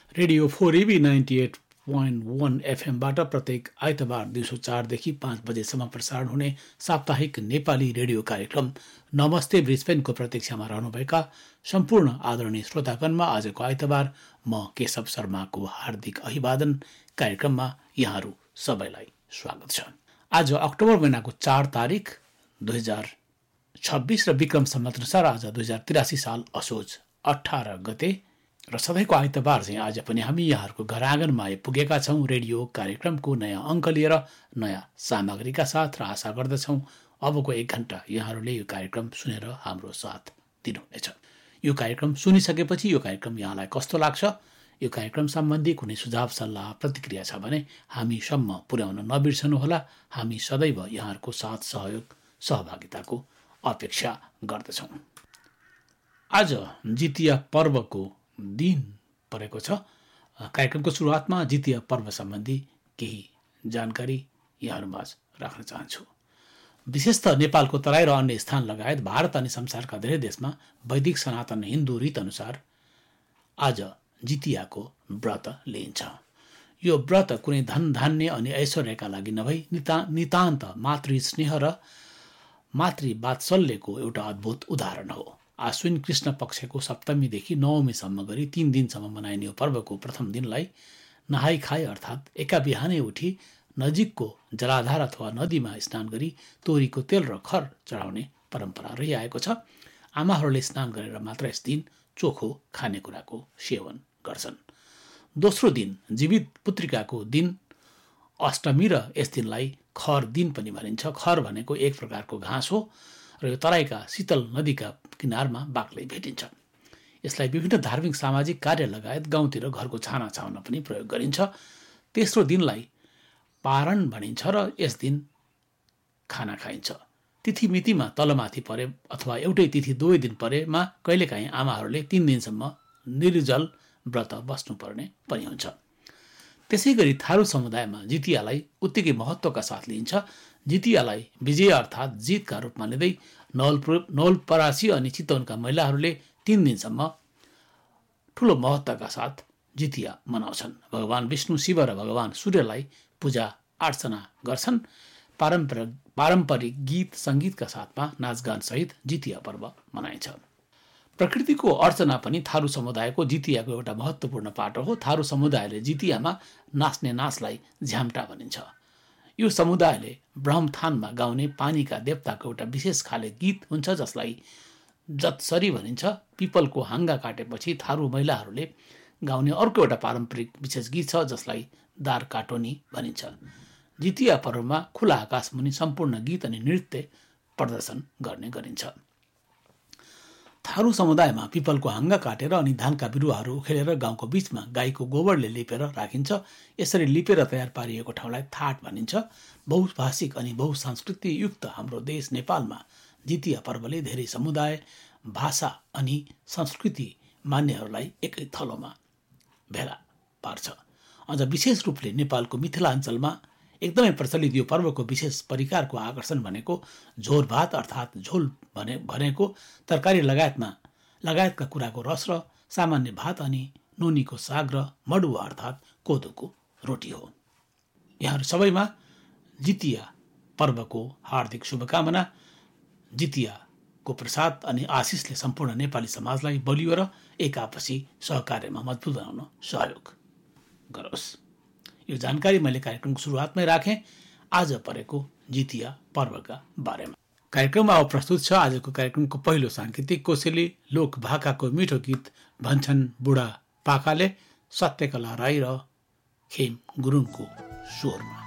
Radio 4EB 98.1 एफएमबाट प्रत्येक आइतबार दिउँसो 4 देखि 5 बजेसम्म प्रसारण हुने साप्ताहिक नेपाली रेडियो कार्यक्रम नमस्ते ब्रिस्बेनको प्रतीक्षामा रहनुभएका सम्पूर्ण आदरणीय श्रोतागणमा आजको आइतबार म केशव शर्माको हार्दिक अभिवादन। कार्यक्रममा यहाँहरू सबैलाई स्वागत छ। आज अक्टोबर महिनाको 4 तारिक 2026 र विक्रम सम्वत अनुसार आज 2083 साल असोज 18 गते र सधैँको आइतबार चाहिँ आज पनि हामी यहाँहरूको घर आँगनमा आइपुगेका छौँ रेडियो कार्यक्रमको नयाँ अङ्क लिएर नयाँ सामग्रीका साथ र आशा गर्दछौँ अबको 1 घण्टा यहाँहरूले यो कार्यक्रम सुनेर हाम्रो साथ दिनुहुनेछ। यो कार्यक्रम सुनिसकेपछि यो कार्यक्रम यहाँलाई कस्तो लाग्छ, यो कार्यक्रम सम्बन्धी कुनै सुझाव सल्लाह प्रतिक्रिया छ भने हामीसम्म पुर्याउन नबिर्सनुहोला। हामी सदैव यहाँहरूको साथ सहयोग सहभागिताको अपेक्षा गर्दछौँ। आज जितिया पर्वको दिन परेको छ। कार्यक्रमको सुरुवातमा जितिया पर्व सम्बन्धी केही जानकारी यहाँहरूमाझ राख्न चाहन्छु। विशेषतः नेपालको तराई र अन्य स्थान लगायत भारत अनि संसारका धेरै देशमा वैदिक सनातन हिन्दू रीत अनुसार आज जितियाको व्रत लिइन्छ। यो व्रत कुनै धन धान्य अनि ऐश्वर्यका लागि नभई नितान्त मातृस्नेह र मातृवात्सल्यको एउटा अद्भुत उदाहरण हो। आश्विन कृष्ण पक्षको सप्तमीदेखि नवमीसम्म गरी 3 दिनसम्म मनाइने यो पर्वको प्रथम दिनलाई नहाई खाई अर्थात् एका बिहानै उठी नजिकको जलाधार अथवा नदीमा स्नान गरी तोरीको तेल र खर चढाउने परम्परा रहिआएको छ। आमाहरूले स्नान गरेर मात्र यस दिन चोखो खानेकुराको सेवन गर्छन्। दोस्रो दिन जीवित पुत्रिकाको दिन अष्टमी र यस दिनलाई खर दिन पनि भनिन्छ। खर भनेको एक प्रकारको घाँस हो र यो तराईका शीतल नदीका किनारमा बाक्लै भेटिन्छ। यसलाई विभिन्न धार्मिक सामाजिक कार्य लगायत गाउँतिर घरको छाना छाउन पनि प्रयोग गरिन्छ। तेस्रो दिनलाई पारण भनिन्छ र यस दिन खाना खाइन्छ। तिथि मितिमा तलमाथि परे अथवा एउटै तिथि 2 दिन परेमा कहिलेकाहीँ आमाहरूले 3 दिनसम्म निर्जल व्रत बस्नुपर्ने पनि हुन्छ। त्यसै गरी थारू समुदायमा जितियालाई उत्तिकै महत्त्वका साथ लिइन्छ। जितियालाई विजय अर्थात् जितका रूपमा लिँदै नवलपरासी अनि चितवनका महिलाहरूले 3 दिनसम्म ठुलो महत्त्वका साथ जितिया मनाउँछन्। भगवान विष्णु शिव र भगवान सूर्यलाई पूजा अर्चना गर्छन्। पारम्परिक गीत सङ्गीतका साथमा नाचगान सहित जितिया पर्व मनाइन्छ। प्रकृतिको अर्चना पनि थारू समुदायको जितियाको एउटा महत्त्वपूर्ण पाटो हो। थारू समुदायले जितियामा नाच्ने नाचलाई झ्याम्टा भनिन्छ। यो समुदायले ब्रह्मथानमा गाउने पानीका देवताको एउटा विशेष खाले गीत हुन्छ जसलाई जतसरी भनिन्छ। पिपलको हाँगा काटेपछि थारू महिलाहरूले गाउने अर्को एउटा पारम्परिक विशेष गीत छ जसलाई दार काटोनी भनिन्छ। जितिया पर्वमा खुला आकाश मुनि सम्पूर्ण गीत अनि नृत्य प्रदर्शन गर्ने गरिन्छ। थारू समुदायमा पिपलको हाँगा काटेर अनि धानका बिरुवाहरू उखेलेर गाउँको बीचमा गाईको गोबरले लिपेर राखिन्छ। यसरी लिपेर तयार पारिएको ठाउँलाई थाट भनिन्छ। बहुभाषिक अनि बहुसांस्कृतिक युक्त हाम्रो देश नेपालमा जितिया पर्वले धेरै समुदाय, भाषा अनि संस्कृति मान्नेहरूलाई एकै थलोमा भेला पार्छ। अझ विशेष रूपले नेपालको मिथिलाञ्चलमा एकदमै प्रचलित यो पर्वको विशेष परिकारको आकर्षण भनेको झोर भात अर्थात् झोल भनेको तरकारी लगायतका कुराको रस र सामान्य भात अनि नोनीको साग र मडुवा अर्थात् कोदोको रोटी हो। यहाँहरू सबैमा जितिया पर्वको हार्दिक शुभकामना। जितियाको प्रसाद अनि आशिषले सम्पूर्ण नेपाली समाजलाई बलियो र एक आपसी सहकार्यमा मजबुत बनाउन सहयोग गरोस्। यो जानकारी मैले कार्यक्रमको सुरुवातमै राखेँ आज परेको जितिया पर्वका बारेमा। कार्यक्रममा अब प्रस्तुत छ आजको कार्यक्रमको पहिलो साङ्गीतिक कोसेली लोक भाकाको मिठो गीत भन्छन् बुढा पाकाले, सत्यकला राई र खेम गुरुङको स्वरमा।